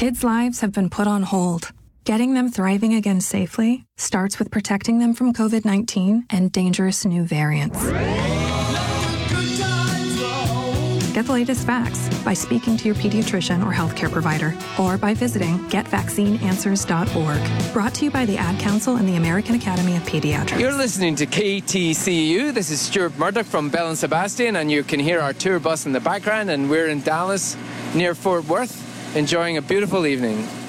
Kids' lives have been put on hold. Getting them thriving again safely starts with protecting them from COVID-19 and dangerous new variants. Get the latest facts by speaking to your pediatrician or healthcare provider, or by visiting getvaccineanswers.org. Brought to you by the Ad Council and the American Academy of Pediatrics. You're listening to KTCU. This is Stuart Murdoch from Bell and Sebastian, and you can hear our tour bus in the background, and we're in Dallas near Fort Worth, enjoying a beautiful evening.